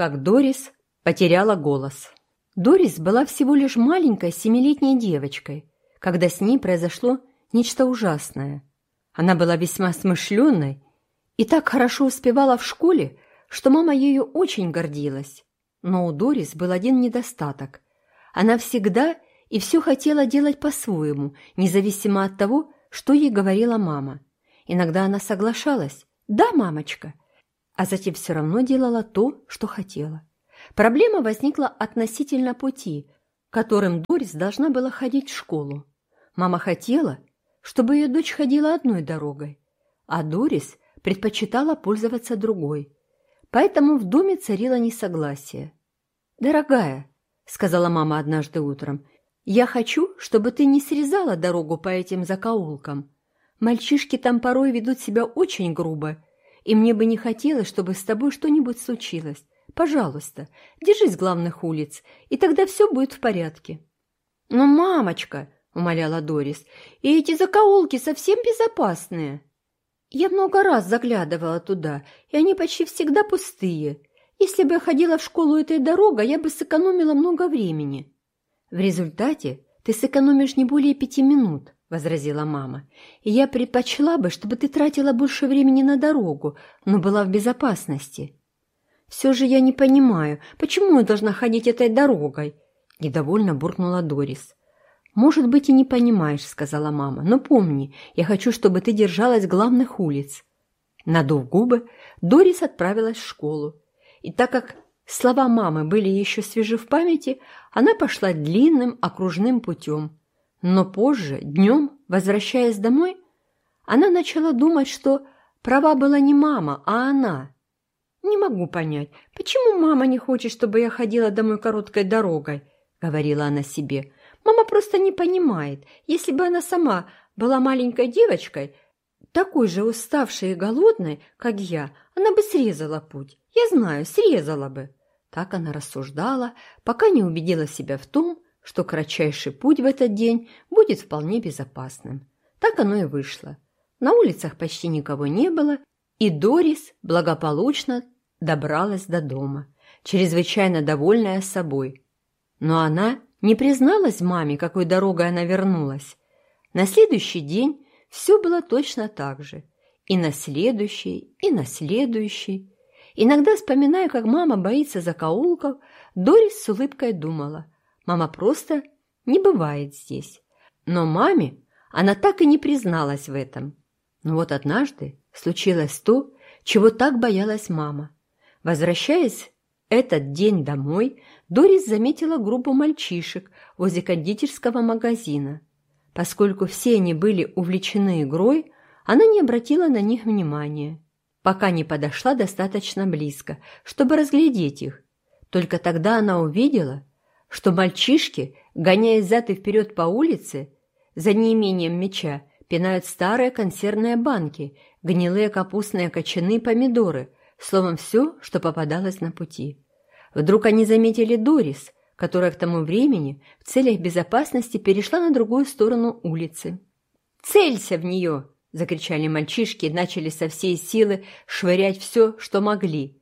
Как Дорис потеряла голос. Дорис была всего лишь маленькой 7-летней девочкой, когда с ней произошло нечто ужасное. Она была весьма смышленной и так хорошо успевала в школе, что мама ею очень гордилась. Но у Дорис был один недостаток. Она всегда и все хотела делать по-своему, независимо от того, что ей говорила мама. Иногда она соглашалась: «Да, мамочка», а затем все равно делала то, что хотела. Проблема возникла относительно пути, которым Дорис должна была ходить в школу. Мама хотела, чтобы ее дочь ходила одной дорогой, а Дорис предпочитала пользоваться другой. Поэтому в доме царило несогласие. «Дорогая», — сказала мама однажды утром, — «я хочу, чтобы ты не срезала дорогу по этим закоулкам. Мальчишки там порой ведут себя очень грубо, и мне бы не хотелось, чтобы с тобой что-нибудь случилось. Пожалуйста, держись главных улиц, и тогда все будет в порядке». «Но, мамочка», — умоляла Дорис, — «и эти закоулки совсем безопасные». «Я много раз заглядывала туда, и они почти всегда пустые. Если бы я ходила в школу этой дорогой, я бы сэкономила много времени». «В результате ты сэкономишь не более 5 минут», — возразила мама. «И я предпочла бы, чтобы ты тратила больше времени на дорогу, но была в безопасности». «Все же я не понимаю, почему я должна ходить этой дорогой?» – недовольно буркнула Дорис. «Может быть, и не понимаешь», – сказала мама, – «но помни, я хочу, чтобы ты держалась главных улиц». Надув губы, Дорис отправилась в школу. И так как слова мамы были еще свежи в памяти, она пошла длинным окружным путем. Но позже, днем, возвращаясь домой, она начала думать, что права была не мама, а она. «Не могу понять, почему мама не хочет, чтобы я ходила домой короткой дорогой?» — говорила она себе. «Мама просто не понимает. Если бы она сама была маленькой девочкой, такой же уставшей и голодной, как я, она бы срезала путь. Я знаю, срезала бы». Так она рассуждала, пока не убедила себя в том, что кратчайший путь в этот день будет вполне безопасным. Так оно и вышло. На улицах почти никого не было, и Дорис благополучно добралась до дома, чрезвычайно довольная собой. Но она не призналась маме, какой дорогой она вернулась. На следующий день все было точно так же. И на следующий, и на следующий. Иногда, вспоминая, как мама боится закоулков, Дорис с улыбкой думала: мама просто не бывает здесь. Но маме она так и не призналась в этом. Но вот однажды случилось то, чего так боялась мама. Возвращаясь этот день домой, Дорис заметила группу мальчишек возле кондитерского магазина. Поскольку все они были увлечены игрой, она не обратила на них внимания, пока не подошла достаточно близко, чтобы разглядеть их. Только тогда она увидела, что мальчишки, гоняясь взад и вперед по улице, за неимением мяча, пинают старые консервные банки, гнилые капустные кочаны и помидоры, словом, все, что попадалось на пути. Вдруг они заметили Дорис, которая к тому времени в целях безопасности перешла на другую сторону улицы. «Целься в нее!» – закричали мальчишки и начали со всей силы швырять все, что могли.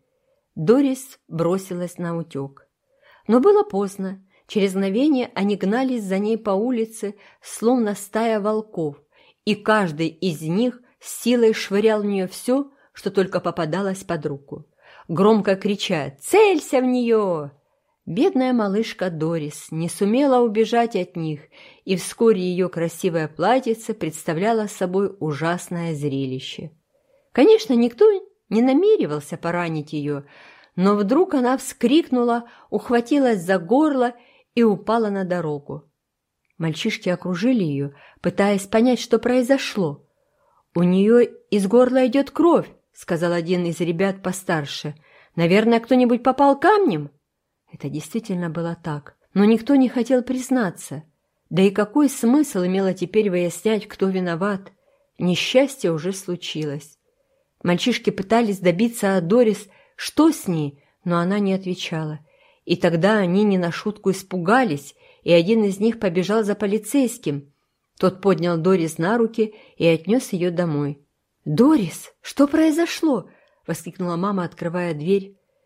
Дорис бросилась наутек. Но было поздно. Через мгновение они гнались за ней по улице, словно стая волков, и каждый из них с силой швырял в нее все, что только попадалось под руку, громко крича: «Целься в нее!». Бедная малышка Дорис не сумела убежать от них, и вскоре ее красивое платьице представляло собой ужасное зрелище. Конечно, никто не намеревался поранить ее, но вдруг она вскрикнула, ухватилась за горло и упала на дорогу. Мальчишки окружили ее, пытаясь понять, что произошло. «У нее из горла идет кровь», — сказал один из ребят постарше. «Наверное, кто-нибудь попал камнем?» Это действительно было так, но никто не хотел признаться. Да и какой смысл имело теперь выяснять, кто виноват? Несчастье уже случилось. Мальчишки пытались добиться от Дорис, что с ней, но она не отвечала. И тогда они не на шутку испугались, и один из них побежал за полицейским. Тот поднял Дорис на руки и отнес ее домой. «Дорис, что произошло?» — воскликнула мама, открывая дверь.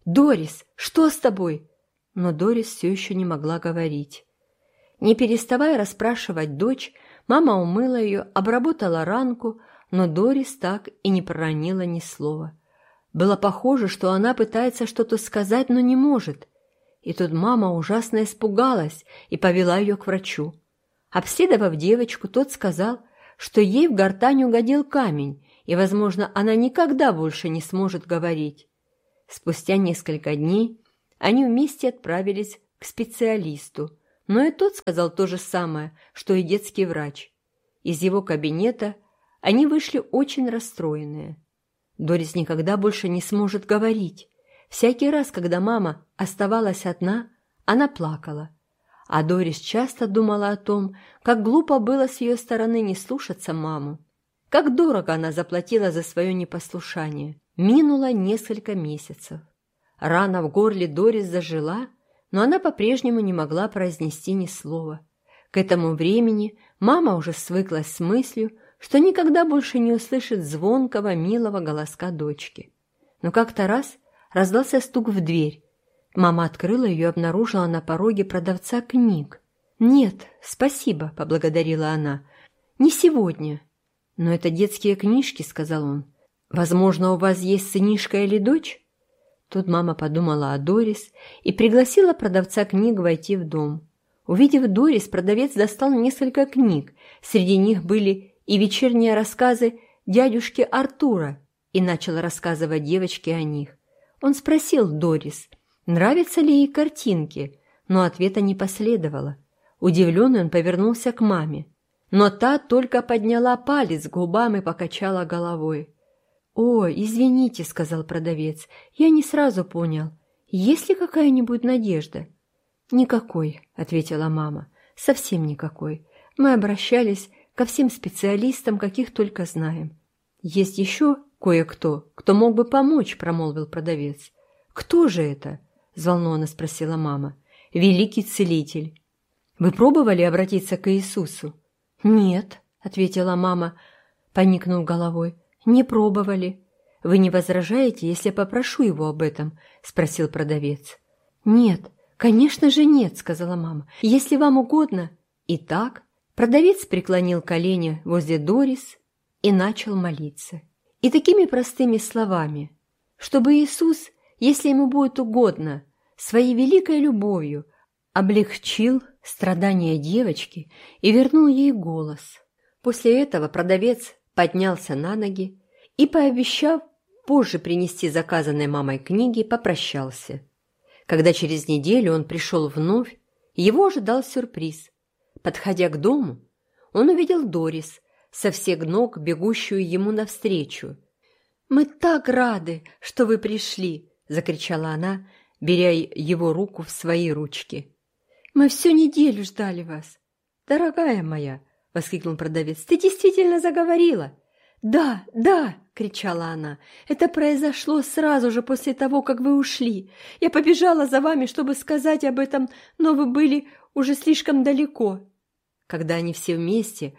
«Дорис, что с тобой?» Но Дорис все еще не могла говорить. Не переставая расспрашивать дочь, мама умыла ее, обработала ранку, но Дорис так и не проронила ни слова. Было похоже, что она пытается что-то сказать, но не может. И тут мама ужасно испугалась и повела ее к врачу. Обследовав девочку, тот сказал, что ей в гортань угодил камень, и, возможно, она никогда больше не сможет говорить. Спустя несколько дней они вместе отправились к специалисту, но и тот сказал то же самое, что и детский врач. Из его кабинета они вышли очень расстроенные. Дорис никогда больше не сможет говорить. Всякий раз, когда мама оставалась одна, она плакала. А Дорис часто думала о том, как глупо было с ее стороны не слушаться маму. Как дорого она заплатила за свое непослушание. Минуло несколько месяцев. Рана в горле Дорис зажила, но она по-прежнему не могла произнести ни слова. К этому времени мама уже свыклась с мыслью, что никогда больше не услышит звонкого, милого голоска дочки. Но как-то раз раздался стук в дверь. Мама открыла ее и обнаружила на пороге продавца книг. «Нет, спасибо», — поблагодарила она. «Не сегодня». «Но это детские книжки», — сказал он. «Возможно, у вас есть сынишка или дочь?» Тут мама подумала о Дорис и пригласила продавца книг войти в дом. Увидев Дорис, продавец достал несколько книг. Среди них были и вечерние рассказы дядюшки Артура, и начал рассказывать девочке о них. Он спросил Дорис, нравятся ли ей картинки, но ответа не последовало. Удивленный он повернулся к маме, но та только подняла палец к губам и покачала головой. «О, извините», — сказал продавец, — «я не сразу понял. Есть ли какая-нибудь надежда?» «Никакой», — ответила мама, — «совсем никакой. Мы обращались ко всем специалистам, каких только знаем». «Есть еще кое-кто, кто мог бы помочь», — промолвил продавец. «Кто же это?» — взволнованно спросила мама. «Великий целитель». «Вы пробовали обратиться к Иисусу?» «Нет», — ответила мама, поникнув головой. «Не пробовали». «Вы не возражаете, если я попрошу его об этом?» — спросил продавец. «Нет, конечно же нет», — сказала мама. «Если вам угодно». Итак, продавец преклонил колени возле Дорис и начал молиться. И такими простыми словами, чтобы Иисус, если ему будет угодно, своей великой любовью облегчил страдания девочки и вернул ей голос. После этого продавец поднялся на ноги и, пообещав позже принести заказанные мамой книги, попрощался. Когда через неделю он пришел вновь, его ожидал сюрприз. Подходя к дому, он увидел Дорис, со всех ног бегущую ему навстречу. «Мы так рады, что вы пришли!» — закричала она, беря его руку в свои ручки. «Мы всю неделю ждали вас!» «Дорогая моя!» — воскликнул продавец. «Ты действительно заговорила?» «Да, да!» — кричала она. «Это произошло сразу же после того, как вы ушли. Я побежала за вами, чтобы сказать об этом, но вы были уже слишком далеко». Когда они все вместе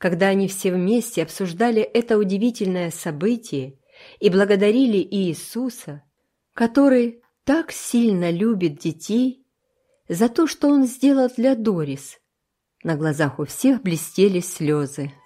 обсуждали это удивительное событие и благодарили Иисуса, который так сильно любит детей, за то, что Он сделал для Дорис, на глазах у всех блестели слезы.